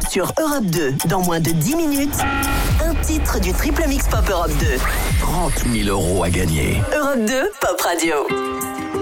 sur Europe 2. Dans moins de 10 minutes, un titre du Triple Mix Pop Europe 2. 30 000 € à gagner. Europe 2, Pop Radio.